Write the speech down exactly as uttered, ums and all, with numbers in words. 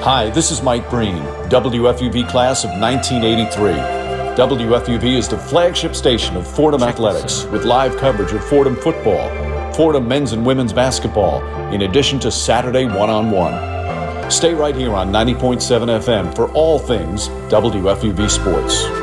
Hi, this is Mike Breen, W F U V class of nineteen eighty-three. W F U V is the flagship station of Fordham Athletics with live coverage of Fordham football, Fordham men's and women's basketball, in addition to Saturday one-on-one. Stay right here on ninety point seven F M for all things W F U V sports.